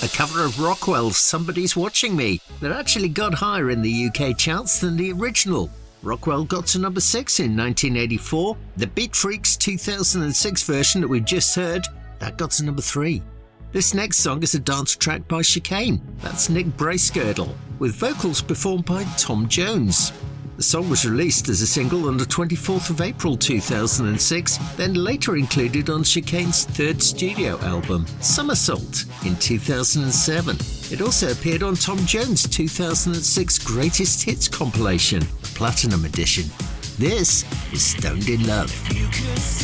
a cover of Rockwell's Somebody's Watching Me that actually got higher in the UK charts than the original. Rockwell got to number 6 in 1984. The Beat Freaks 2006 version that we just heard, that got to number 3. This next song is a dance track by Chicane. That's Nick Bracegirdle, with vocals performed by Tom Jones. The song was released as a single on the 24th of April 2006, then later included on Chicane's third studio album, Somersault, in 2007. It also appeared on Tom Jones' 2006 Greatest Hits compilation, the Platinum Edition. This is Stoned in Love.